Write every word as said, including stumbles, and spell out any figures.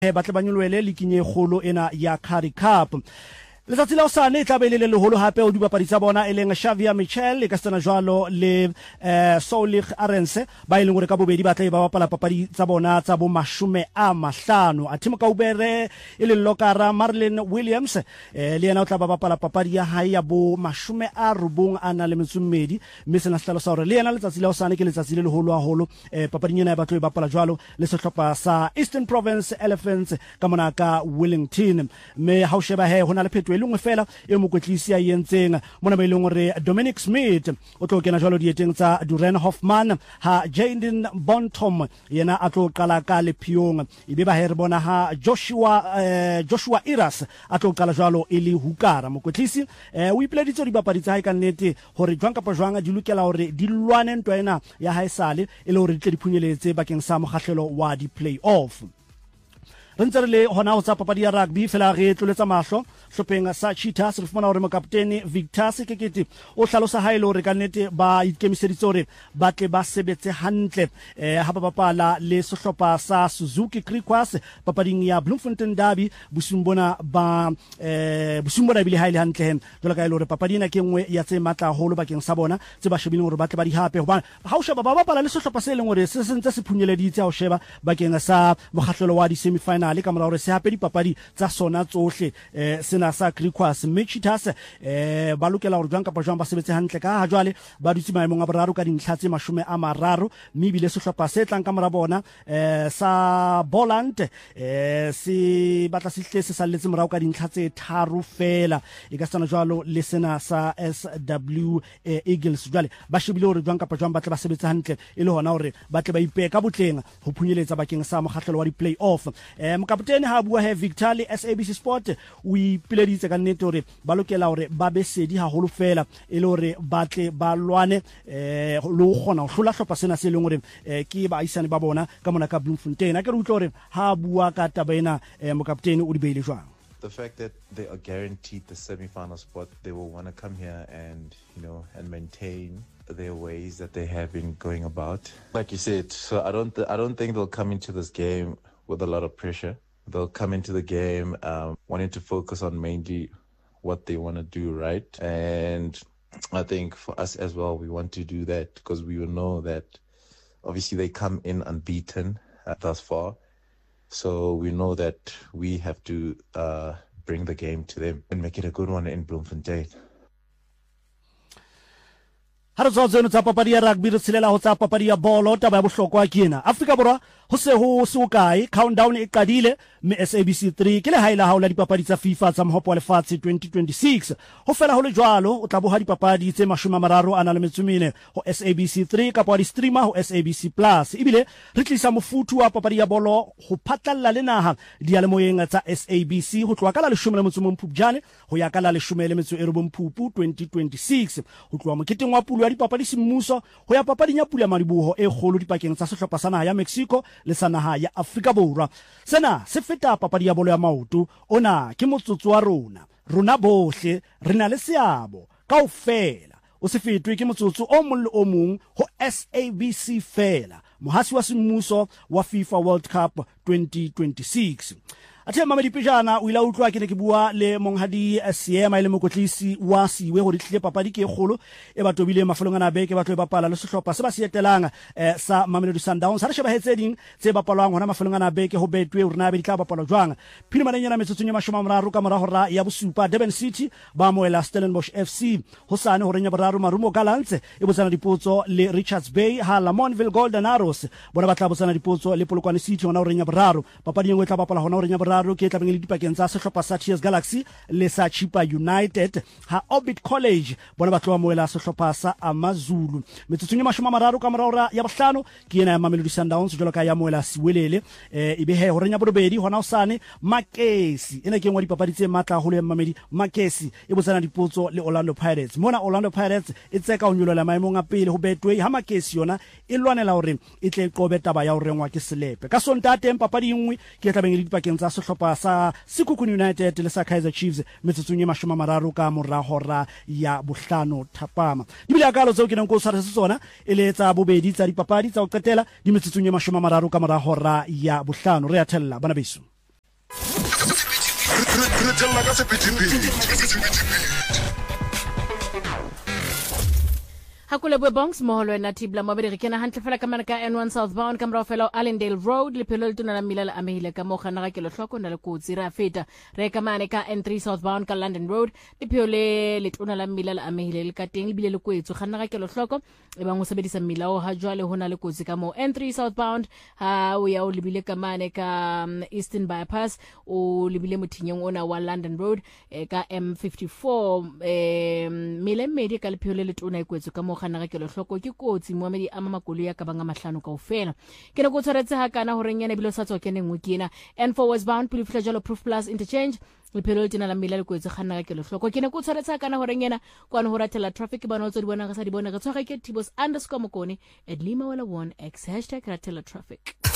ba tle ba nyolwele le kinye kgolo ena ya Currie Cup. Letsatsi la hosane tla be le le holo hape o dibapadi tsa bona e leng Xavier Michel e ka tsena jwalo le eh Soulich Arendse ba ile ngore ka bobedi ba tla ba bapala papadi tsa bona tsa bo mashume a mahlano a Tim Kaubere e le lokara Marlon Williams eh le yena o tla ba bapala papadi ya hae ya bo mashume a rubong ana le metsumedi mme sena se tlalosa hore le yena letsatsi la hosane ke letsatsi le le holo haholo eh papadi yena ba tla ba bapala jwalo le sehlopha sa Eastern Province Elephants ka mona ka Wellington mme ha o sheba he hona le phetho lengwe fela e mokwetlisi ya yentseng mona ba ileng re Dominic Smith o tlo kena jwalo dieteng tsa Duran Hoffman ha Jaden Bontom yena a tlo qala ka le Phiong ibe ba here bona ha Joshua eh, Joshua Iras a tlo qala jwalo e le hukara mokwetlisi eh, o ipeleditse di bapadi tsa hae ka nnete hore jwang kapa jwang di lokela hore di lwane ntwa ena ya haesale e le hore di tle di phunyeletse bakeng sa mokgahlelo wa di play-off. Re ntse re le hona ho tsa papadi ya rugby fela re tloletsa mahlo hlopheng sa Cheetahs re fumana hore mokaptene Victor Sekekete o hlalosa haele hore ka nnete ba ikemiseditse hore ba tle ba sebetse hantle eh ha ba bapala le sehlopha sa Suzuki Griquas papading ya Bloemfontein Derby busumbona ba eh busumbona bile haele hantle hen jwale ka ile hore papadi ena ke nngwe ya tse matla holo bakeng sa bona tse ba shebileng hore ba tle ba di hape hobane ha o sheba ba bapala le sehlopha se leng hore se sentse se phunyeleditse ha o sheba bakeng sa mokgahlelo wa di semi-final ka mora hore se hape dipapadi tsa sona tsohle eh sena sa Griquas Cheetahs eh ba lokela hore jwang kapa jwang ba sebetse hantle ka ha jwale ba dutse maemong a boraro ka dintlha tse mashume a mararo mme bile sehlopha se tlang ka mora bona eh sa Boland eh se batla se hle se salletse morao ka dintlha tse tharo fela e ka tsana jwalo le sena sa S W eh, Eagles jwale ba shebile hore jwang kapa jwang ba tla ba sebetse hantle e le hona hore ba tle ba ipeka botleng ho phunyeletsa bakeng sa mokgahlelo wa di play-off eh mokaptene ha bua he Victor le S A B C Sport o ipeleditse ka nnete hore ba lokela hore ba be sedi haholo fela e le hore ba tle ba lwane eh lo gona ho hlola hlopha sena se leng hore eh ke ba isane ba bona ka mona ka Bloemfontein a ke re utlwa hore ha bua ka tabena eh mokaptene o di beile jwang. The fact that they are guaranteed the semi-final spot, they will want to come here and, you know, and maintain their ways that they have been going about. Like you said, so I don't, th I don't think they'll come into this game with a lot of pressure. They'll come into the game um, wanting to focus on mainly what they want to do right. And I think for us as well, we want to do that because we will know that obviously they come in unbeaten uh, thus far. So we know that we have to uh, bring the game to them and make it a good one in Bloemfontein. Ha re tsotse no tsa papadi ya rugby re tshelela ho tsa papadi ya bolo taba ya bohlokwa ke ena Afrika Borwa ho se ho se o kae countdown e qadile me S A B C three ke le haila ha o la dipapadi tsa FIFA tsa mohopo wa lefatshe twenty twenty-six ho fela ho le jwalo o tla bo ha dipapadi tse mashome a mararo ana le metsumene ho S A B C three ka wa di streamer ho S A B C plus ibile re tlisa mofutu wa papadi ya bolo ho phatlalla le naha di ya le moyeng tsa S A B C ho tloa ka la leshome le motso mo Phupjane ho ya ka la leshome le metso e robong Phupu twenty twenty-six ho tloa moketeng wa pulo ya dipapadi semmuso ho ya papading ya pula madiboho e kgolo dipakeng tsa sehlopha sa naha ya Mexico le sa naha ya Afrika Borwa sena se feta papadi ya bolo ya maoto ona ke motsotso wa rona rona bohle re na le seabo kaofela o se fetwe ke motsotso o mong le o mong ho S A B C fela mohasi wa semmuso wa FIFA World Cup twenty twenty-six. Athe mama dipejana o ila utlwa ke ne ke bua le monghadi Siema ile mokotlisi wa siwe hore tlile papadi ke kgolo e ba tobile mafolong ana beke ba tlo bapala le sehlopha se ba se etelang eh, sa Mamelodi Sundowns ha re sheba hetse ding tse bapalwang hona mafolong ana beke ho betwe hore na be ditla bapalwa jwang phini mananyana metsotso nya mashoma mararo ka mora hora ya bosupa Durban City ba moela Stellenbosch F C ho sane hore nya boraro Marumo Gallants e botsana dipotso le Richards Bay ha Lamontville Golden Arrows bona ba tla botsana dipotso le Polokwane City hona hore nya boraro papadi engwe tla bapala hona hore nya boraro ke tla beng le dipakeng tsa sehlopha sa Chiefs Galaxy le sa Chippa United ha Orbit College bona ba tloa moela sehlopha sa Amazulu metsotso nya mashoma mararo ka mora hora ya bohlano ke ena ya Mamelodi Sundowns jwalo ka ya moela Siwelele eh ibe he hore nya borobedi hona o sane Makesi ena ke ngwa dipapadi tse matla holo ya Mamedi Makesi e botsana dipotso le Orlando Pirates mona Orlando Pirates e tseka o nyolela maemong a pele ho Betway ha Makesi yona e lwanela hore e tle qobe taba ya hore ngwa ke selepe ka sonta teng papadi engwe ke tla beng le dipakeng tsa sehlopha sa Sekhukhune United le sa Kaizer Chiefs metsotso nya mashoma mararo ka mora hora ya bohlano thapama dibile akalo tseo ke neng go tshwara se tsona e le tsa bobedi tsa dipapadi tsa o qetela di metsotso nya mashoma mararo ka mora hora ya bohlano re a thella bana beso. re tella ka sephethephethe. Hakule Bongs moholo na tibla mabedi re kena hantle fela ka mana ka N one southbound ka mra fela Allendale Road le phelo le tona la milala amehile ka mo khana ga ke lo hloko na le kotsi ra feta re ka mane ka N three southbound ka London Road le phelo le le tona la milala amehile le ka teng le bile le kwetso khana ga ke lo hloko e bang o sebedisa milao ha jwale hona le kotsi ka mo N three southbound ha o ya o lebile ka mane ka um, Eastern bypass o lebile mothinyeng ona wa London Road e ka M fifty-four eh mile medi ka le phelo le tona e kwetso ka mo khana ga ke lo hloko ke kotsi moamedi a mamakolo ya ka banga mahlano kaofela ke ne go tshwaretse ha kana ho renyana bilo sa tswa kene ngwe kena N four westbound pele fihla jalo Proof Plus interchange le phelo le tena la mila le kwetso khana ga ke lo hloko ke ne go tshwaretse ha kana ho renyana kwa no ho ratela traffic ba no tso di bona ga sa di bona re tshwara ke Tibos underscore mokone at lima wala one x hashtag ratela traffic.